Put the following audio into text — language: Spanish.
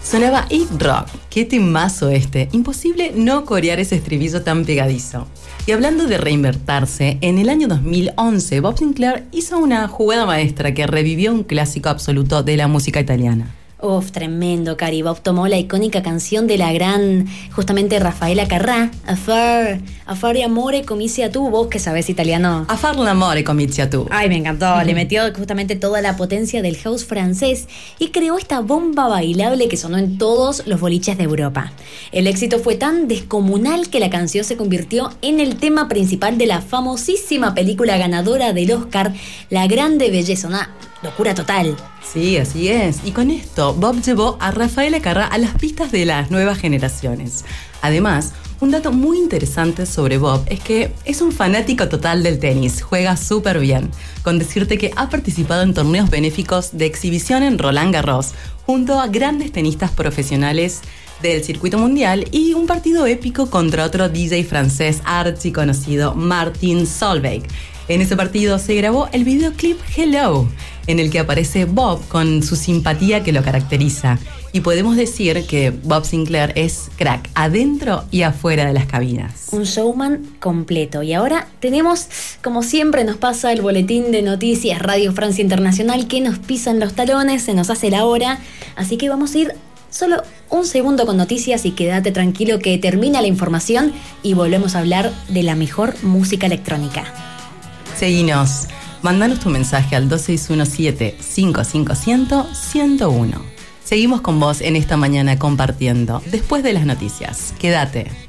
Sonaba It Rock. Qué temazo este. Imposible no corear ese estribillo tan pegadizo. Y hablando de reinvertirse, en el año 2011 Bob Sinclair hizo una jugada maestra que revivió un clásico absoluto de la música italiana. Uf, tremendo, Cari. Bob tomó la icónica canción de la gran, justamente, Raffaella Carrà, Affari amore comincia tu, vos que sabés italiano. Affar l'amore comincia tu. Ay, me encantó. Le metió justamente toda la potencia del house francés y creó esta bomba bailable que sonó en todos los boliches de Europa. El éxito fue tan descomunal que la canción se convirtió en el tema principal de la famosísima película ganadora del Oscar, La Grande Belleza. Una locura total. Sí, así es. Y con esto, Bob llevó a Raffaella Carrà a las pistas de las nuevas generaciones. Además, un dato muy interesante sobre Bob es que es un fanático total del tenis, juega súper bien, con decirte que ha participado en torneos benéficos de exhibición en Roland Garros, junto a grandes tenistas profesionales del circuito mundial y un partido épico contra otro DJ francés archiconocido, Martin Solveig. En ese partido se grabó el videoclip Hello, en el que aparece Bob con su simpatía que lo caracteriza. Y podemos decir que Bob Sinclair es crack adentro y afuera de las cabinas. Un showman completo. Y ahora tenemos, como siempre nos pasa, el boletín de noticias Radio Francia Internacional que nos pisan los talones, se nos hace la hora. Así que vamos a ir solo un segundo con noticias y quédate tranquilo que termina la información y volvemos a hablar de la mejor música electrónica. Seguinos, mándanos tu mensaje al 2617-5500-101. Seguimos con vos en esta mañana compartiendo después de las noticias. Quédate.